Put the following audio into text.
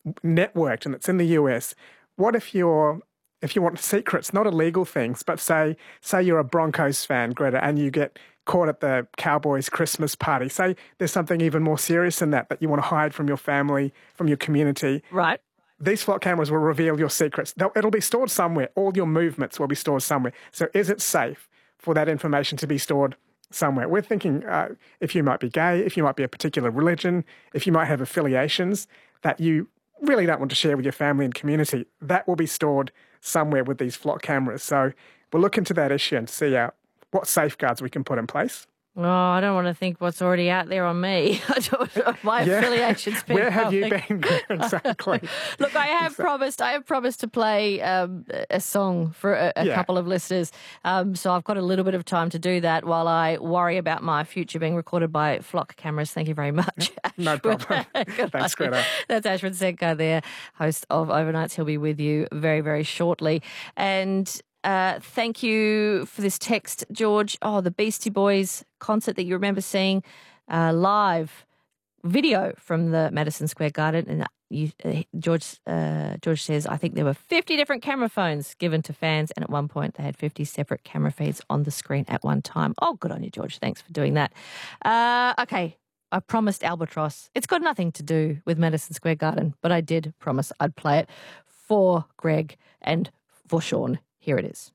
networked and it's in the US, what if you want secrets, not illegal things, but say you're a Broncos fan, Greta, and you get caught at the Cowboys Christmas party. Say there's something even more serious than that you want to hide from your family, from your community. Right. These flock cameras will reveal your secrets. It'll be stored somewhere. All your movements will be stored somewhere. So is it safe for that information to be stored somewhere? We're thinking if you might be gay, if you might be a particular religion, if you might have affiliations that you really don't want to share with your family and community, that will be stored somewhere with these flock cameras. So we'll look into that issue and see what safeguards we can put in place. Oh, I don't want to think what's already out there on me. My affiliations. Where have you been? Exactly. Look, I have promised to play a song for a couple of listeners. So I've got a little bit of time to do that while I worry about my future being recorded by flock cameras. Thank you very much. No problem. Thanks, Greta. That's Ashwin Senko there, host of Overnights. He'll be with you very, very shortly. And thank you for this text, George. Oh, the Beastie Boys concert that you remember seeing, live video from the Madison Square Garden. And George says, I think there were 50 different camera phones given to fans, and at one point they had 50 separate camera feeds on the screen at one time. Oh, good on you, George. Thanks for doing that. Okay, I promised Albatross. It's got nothing to do with Madison Square Garden, but I did promise I'd play it for Greg and for Sean. Here it is.